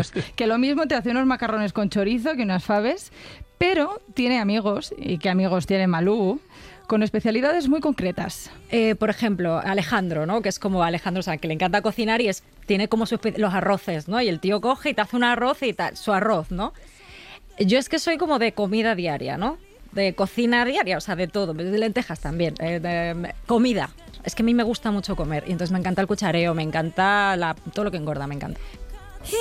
años, que lo mismo te hace unos macarrones con chorizo que unas faves, pero tiene amigos, y qué amigos tiene Malú, con especialidades muy concretas. Por ejemplo, Alejandro, ¿no? Que es como Alejandro, o sea, que le encanta cocinar y tiene como los arroces, ¿no? Y el tío coge y te hace un arroz y tal, su arroz, ¿no? Yo es que soy como de comida diaria, ¿no? De cocina diaria, o sea, de todo, de lentejas también, de comida. Es que a mí me gusta mucho comer y entonces me encanta el cuchareo, me encanta todo lo que engorda, me encanta.